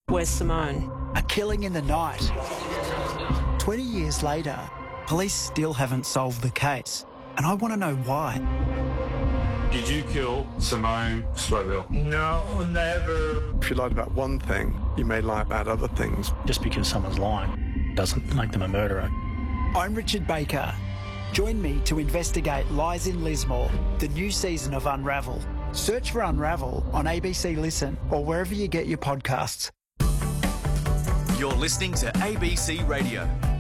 Where's Simone? A killing in the night. 20 years later, police still haven't solved the case, and I want to know why. Did you kill Simone Slowell? No, never. If you lied about one thing, you may lie about other things. Just because someone's lying doesn't make them a murderer. I'm Richard Baker. Join me to investigate Lies in Lismore, the new season of Unravel. Search for Unravel on ABC Listen or wherever you get your podcasts. You're listening to ABC Radio.